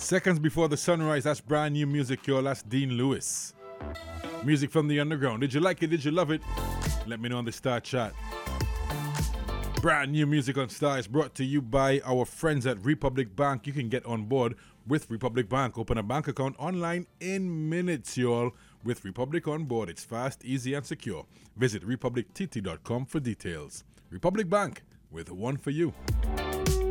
Seconds before the sunrise, that's brand new music, y'all. That's Dean Lewis. Music from the underground. Did you like it? Did you love it? Let me know on the Star Chat. Brand new music on Star is brought to you by our friends at Republic Bank. You can get on board with Republic Bank. Open a bank account online in minutes, y'all. With Republic on board, it's fast, easy, and secure. Visit republictt.com for details. Republic Bank, with one for you.